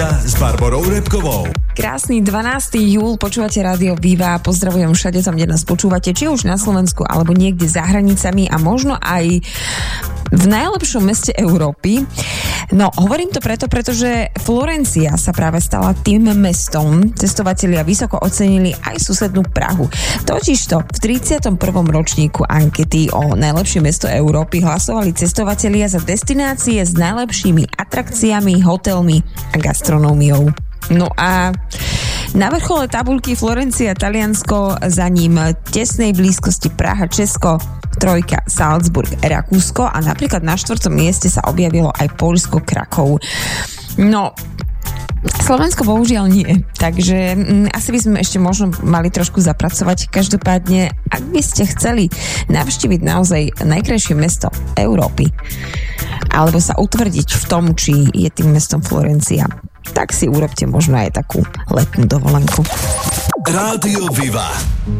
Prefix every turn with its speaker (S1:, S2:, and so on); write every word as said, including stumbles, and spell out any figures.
S1: s Barborou Repkovou.
S2: Krásny dvanásteho júla počúvate Rádio Viva. Pozdravujem všade tam, kde nás počúvate, či už na Slovensku, alebo niekde za hranicami a možno aj v najlepšom meste Európy. No, hovorím to preto, pretože Florencia sa práve stala tým mestom. Cestovatelia vysoko ocenili aj susednú Prahu. Totižto v tridsiatom prvom ročníku ankety o najlepšie mesto Európy hlasovali cestovatelia za destinácie s najlepšími atrakciami, hotelmi a gastronómiou. No a na vrchole tabuľky Florencia, Taliansko, za ním tesnej blízkosti Praha, Česko, trojka Salzburg, Rakúsko a napríklad na štvrtom mieste sa objavilo aj Poľsko, Krakov. No, Slovensko bohužiaľ nie, takže m, asi by sme ešte možno mali trošku zapracovať. Každopádne, ak by ste chceli navštíviť naozaj najkrajšie mesto Európy alebo sa utvrdiť v tom, či je tým mestom Florencia, tak si urobte možno aj takú letnú dovolenku.
S1: Rádio Viva.